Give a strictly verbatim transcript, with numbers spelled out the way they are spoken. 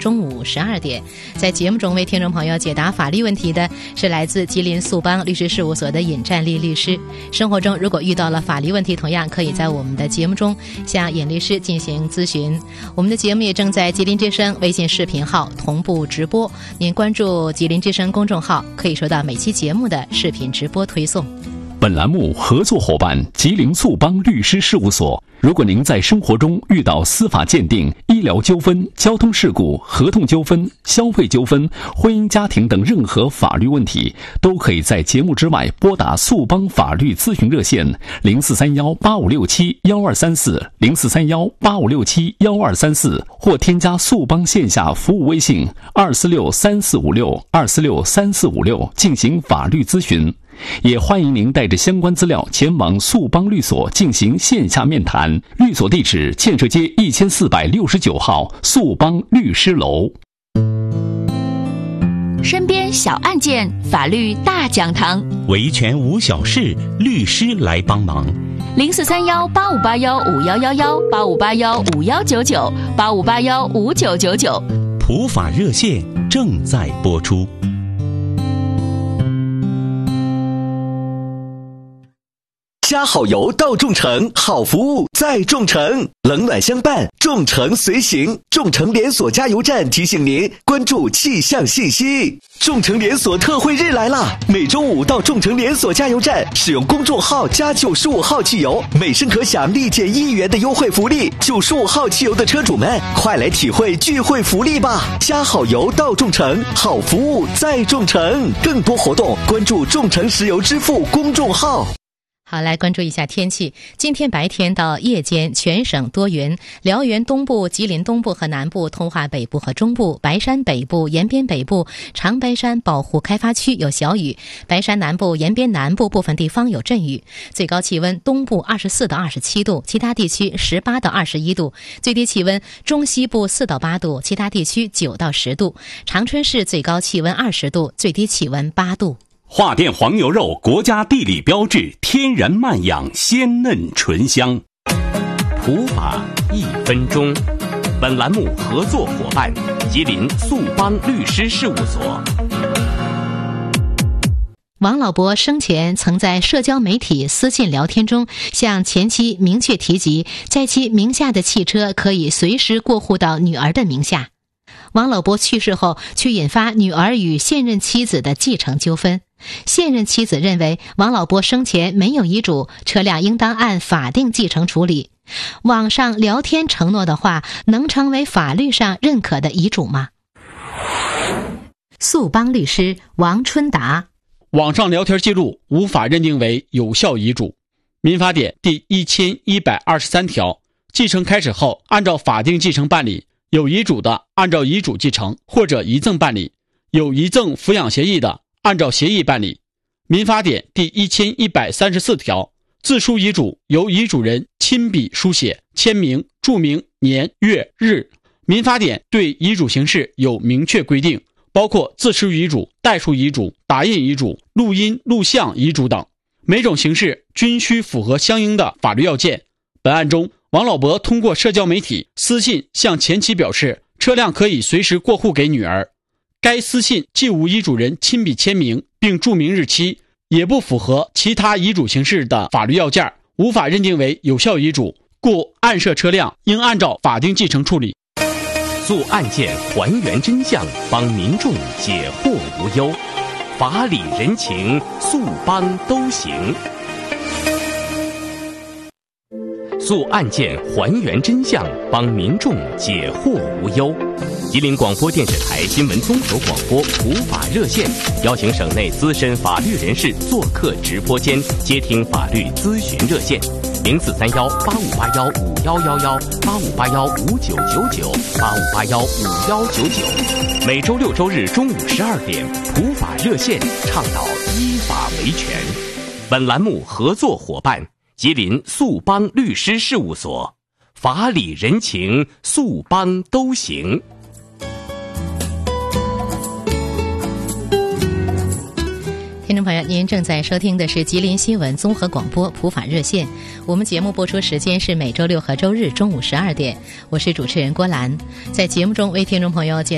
中午十二点。在节目中为听众朋友解答法律问题的是来自吉林素邦律师事务所的尹占利律师。生活中如果遇到了法律问题，同样可以在我们的节目中向尹律师进行咨询。我们的节目也正在吉林之声微信视频号同步直播，您关注吉林之声公众号可以收到每期节目的视频直播推送。 本栏目合作伙伴吉林素邦律师事务所。如果您在生活中遇到司法鉴定、医疗纠纷、交通事故、合同纠纷、消费纠纷、婚姻家庭等任何法律问题，都可以在节目之外拨打素邦法律咨询热线零四三幺八五六七幺二三四零四三幺八五六七幺二三四，或添加素邦线下服务微信二四六三四五六二四六三四五六进行法律咨询。也欢迎您带着相关资料前往素邦律所进行线下面谈，律所地址建设街一千四百六十九号素邦律师楼。 身边小案件，法律大讲堂， 维权无小事，律师来帮忙。 零四三幺八五八幺五幺幺幺八五八幺五幺九九八五八幺五九九九， 普法热线正在播出。 加好油到众诚，好服务在众诚，冷暖相伴，众诚随行。众诚连锁加油站提醒您关注气象信息。众诚连锁特惠日来啦！每周五到众诚连锁加油站使用公众号加九十五号汽油，每升可享立减一元的优惠福利。九十五号汽油的车主们，快来体会聚会福利吧！加好油到众诚，好服务在众诚。更多活动关注众诚石油支付公众号。 好，来关注一下天气。今天白天到夜间全省多云，辽源东部、吉林东部和南部、通化北部和中部、白山北部、延边北部、长白山保护开发区有小雨，白山南部、延边南部部分地方有阵雨。最高气温东部二十四到二十七度，其他地区十八到二十一度。最低气温中西部四到八度，其他地区九到十度。长春市最高气温二十度，最低气温八度。 华店黄牛肉国家地理标志，天然慢养，鲜嫩醇香。普法一分钟。本栏目合作伙伴吉林素邦律师事务所。 王老伯生前曾在社交媒体私信聊天中向前妻明确提及，在其名下的汽车可以随时过户到女儿的名下。王老伯去世后，却引发女儿与现任妻子的继承纠纷。现任妻子认为王老伯生前没有遗嘱，车辆应当按法定继承处理。网上聊天承诺的话，能成为法律上认可的遗嘱吗？素邦律师王春达。 网上聊天记录无法认定为有效遗嘱。民法典第一千一百二十三条，继承开始后按照法定继承办理，有遗嘱的按照遗嘱继承或者遗赠办理，有遗赠抚养协议的按照协议办理。民法典第一千一百三十四条，自书遗嘱由遗嘱人亲笔书写、签名、注明年月日。民法典对遗嘱形式有明确规定，包括自书遗嘱、代书遗嘱、打印遗嘱、录音录像遗嘱等，每种形式均需符合相应的法律要件。本案中，王老伯通过社交媒体私信向前妻表示，车辆可以随时过户给女儿。该私信既无遗嘱人亲笔签名并注明日期，也不符合其他遗嘱形式的法律要件，无法认定为有效遗嘱，故案涉车辆应按照法定继承处理。 诉案件还原真相，帮民众解惑无忧，法理人情，素邦都行。诉案件还原真相，帮民众解惑无忧。吉林广播电视台新闻综合广播普法热线邀请省内资深法律人士做客直播间，接听法律咨询热线零四三幺八五八幺五幺幺幺八五八幺五九九九八五八幺五幺九九。每周六周日中午十二点，普法热线倡导依法维权。本栏目合作伙伴吉林素邦律师事务所，法理人情，素邦都行。 听众朋友，您正在收听的是吉林新闻综合广播普法热线，我们节目播出时间是每周六和周日中午十二点，我是主持人郭兰。在节目中为听众朋友解